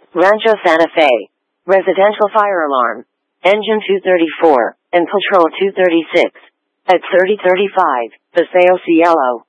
Rancho Santa Fe, residential fire alarm, engine 234, and patrol 236. At 3035, Paseo Cielo.